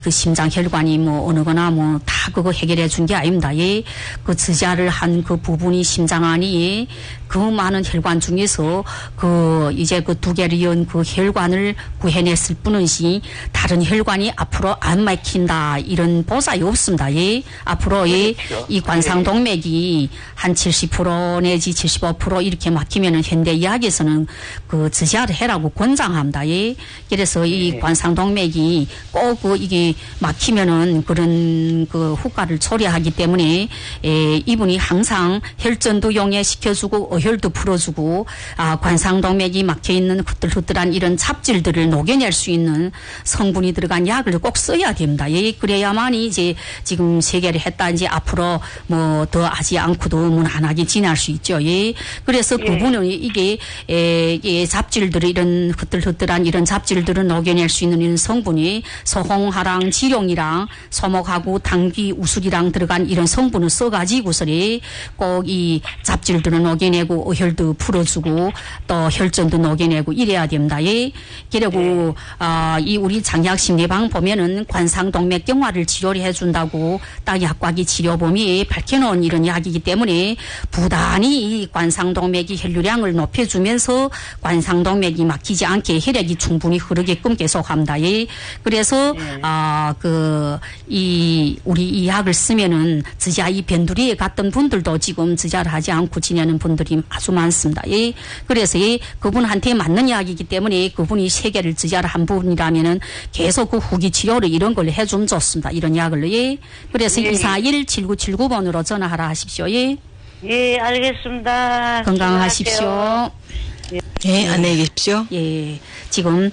그 심장 혈관이 뭐 어느 거나 뭐 다 그거 해결해 준 게 아닙니다. 예. 그 지자를 한 그 부분이 심장 안이 그 많은 혈관 중에서 그 이제 그 두 개를 이은 그 혈관을 구해냈을 뿐이지 다른 혈관이 앞으로 안 막힌다 이런 보장이 없습니다. 예. 앞으로 이 관상동맥이 한 70% 내지 75% 이렇게 막히면은 현대 의학에서는 그 지자를 해라고 권장합니다. 예. 그래서 이 관상동맥이 꼭 그 이게 막히면은 그런 그 후과를 초래하기 때문에 이분이 항상 혈전도 용해시켜주고 어혈도 풀어주고 관상동맥이 막혀있는 후들후들한 이런 잡질들을 녹여낼 수 있는 성분이 들어간 약을 꼭 써야 됩니다. 예, 그래야만이 이제 지금 세계를 했다 이제 앞으로 뭐 더 하지 않고도 무난하게 지날 수 있죠. 예, 그래서 그분은 이게 잡질들을 이런 후들후들한 이런 잡질들을 녹여낼 수 있는 이런 성분이 소홍하랑 지룡이랑 소목하고 당귀 우술이랑 들어간 이런 성분을 써가지고서리 꼭 이 잡질들을 녹여내고 어혈도 풀어주고 또 혈전도 녹여내고 이래야 됩니다. 예. 그리고 이 우리 장약심리방 보면은 관상동맥경화를 치료를 해준다고 딱 약과기 치료범위 밝혀놓은 이런 약이기 때문에 부단히 이 관상동맥이 혈류량을 높여주면서 관상동맥이 막히지 않게 혈액이 충분히 흐르게끔 계속합니다. 예. 그래서 우리 이 약을 쓰면은 지자 이 변두리에 갔던 분들도 지금 지자를 하지 않고 지내는 분들이 아주 많습니다. 예. 그래서 그분한테 맞는 약이기 때문에 그분이 세계를 지자를 한 분이라면은 계속 그 후기 치료를 이런 걸 해주면 좋습니다. 이런 약을. 예. 그래서 241-7979번으로 전화하라 하십시오. 예. 예, 알겠습니다. 건강하십시오. 예, 안녕히 계십시오. 예, 지금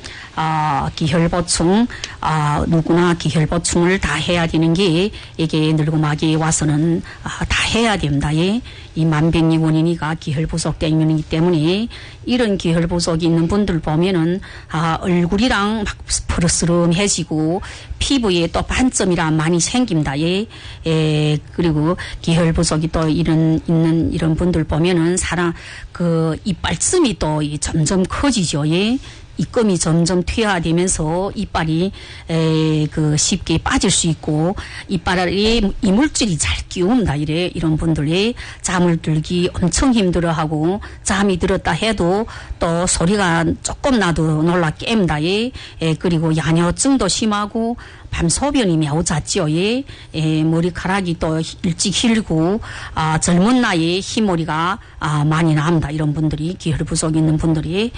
기혈보충 누구나 기혈보충을 다 해야 되는 게 이게 늙음하게 와서는 다 해야 됩니다. 예. 이 만병의 원인이가 기혈부족 때문이기 때문에 이런 기혈부족이 있는 분들 보면은 얼굴이랑 막 푸르스름해지고 피부에 또 반점이라 많이 생깁니다. 예. 그리고 기혈부족이 또 있는 이런 분들 보면은 그 이빨쯤이 또 점점 커지죠. 예. 입금이 점점 퇴화되면서 이빨이 쉽게 빠질 수 있고 이빨에 이물질이 잘 끼웁니다. 이런 분들이 잠을 들기 엄청 힘들어하고 잠이 들었다 해도 또 소리가 조금 나도 놀라 깹니다. 그리고 야뇨증도 심하고 밤소변이 매우 잦죠. 머리카락이 또 일찍 hir고 젊은 나이에 흰머리가 많이 납니다. 이런 분들이 기혈부족 있는 분들이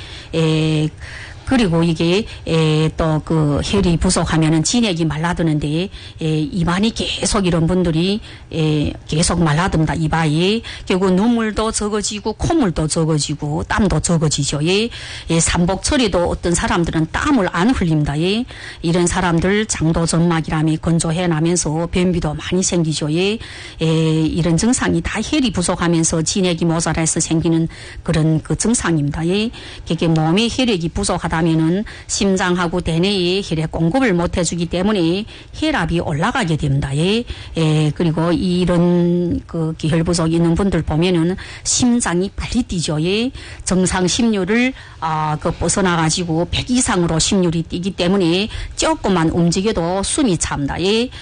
그리고 이게 또 그 혈이 부족하면은 진액이 말라드는데 입안이 계속 이런 분들이 계속 말라듭니다. 입안이 결국 눈물도 적어지고 콧물도 적어지고 땀도 적어지죠. 삼복처리도 어떤 사람들은 땀을 안 흘립니다. 이런 사람들 장도점막이라며 건조해 나면서 변비도 많이 생기죠. 이런 증상이 다 혈이 부족하면서 진액이 모자라서 생기는 그런 그 증상입니다. 그게 몸에 혈액이 부족하다 면은 심장하고 대뇌에 혈액 공급을 못 해주기 때문에 혈압이 올라가게 됩니다. 그리고 이런 그 기혈부족이 있는 분들 보면은 심장이 빨리 뛰죠. 정상 심률을 벗어나가지고 100 이상으로 심률이 뛰기 때문에 조금만 움직여도 숨이 찹니다.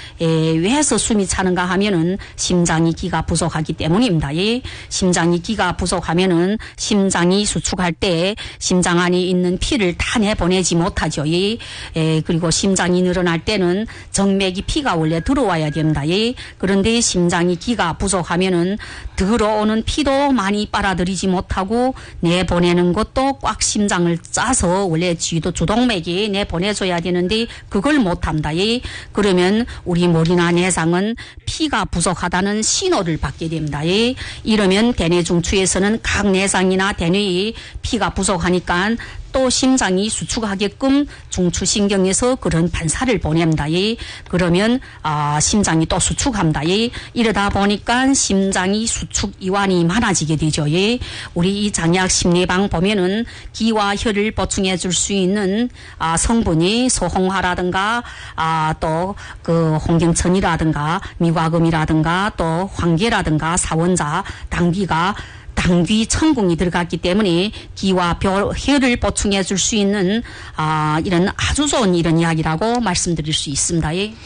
왜서 숨이 차는가 하면은 심장이 기가 부족하기 때문입니다. 심장이 기가 부족하면은 심장이 수축할 때 심장 안에 있는 피를 다 내보내지 못하죠. 그리고 심장이 늘어날 때는 정맥이 피가 원래 들어와야 됩니다. 그런데 심장이 기가 부족하면은 들어오는 피도 많이 빨아들이지 못하고 내보내는 것도 꽉 심장을 짜서 원래 주동맥이 내보내줘야 되는데 그걸 못합니다. 그러면 우리 머리나 내장은 피가 부족하다는 신호를 받게 됩니다. 이러면 대뇌중추에서는 각 내장이나 대뇌에 피가 부족하니까 또 심장이 수축하게끔 중추신경에서 그런 반사를 보냅니다. 그러면 심장이 또 수축합니다. 이러다 보니까 심장이 수축 이완이 많아지게 되죠. 우리 이 장약심리방 보면은 기와 혈을 보충해 줄 수 있는 성분이 소홍화라든가 또 그 홍경천이라든가 미과금이라든가 또 황계라든가 사원자 당귀가 당귀 천궁이 들어갔기 때문에 기와 혈을 보충해 줄 수 있는 이런 아주 좋은 이런 약이라고 말씀드릴 수 있습니다. 예.